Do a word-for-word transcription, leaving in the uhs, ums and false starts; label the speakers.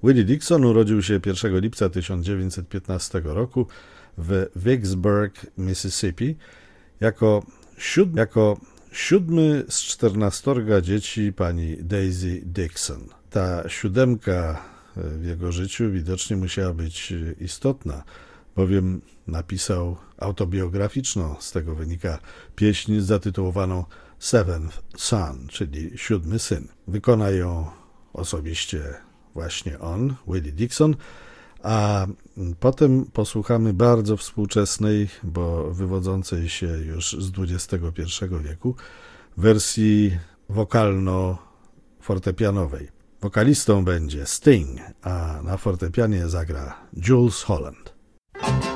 Speaker 1: Willie Dixon urodził się pierwszego lipca tysiąc dziewięćset piętnastego roku w Vicksburg, Mississippi, jako, siód... jako siódmy z czternastorga dzieci pani Daisy Dixon. Ta siódemka w jego życiu widocznie musiała być istotna, bowiem napisał autobiograficzną, z tego wynika, pieśń zatytułowaną Seventh Son, czyli siódmy syn. Wykona ją osobiście właśnie on, Willie Dixon, a potem posłuchamy bardzo współczesnej, bo wywodzącej się już z dwudziestego pierwszego wieku, wersji wokalno-fortepianowej. Wokalistą będzie Sting, a na fortepianie zagra Jools Holland.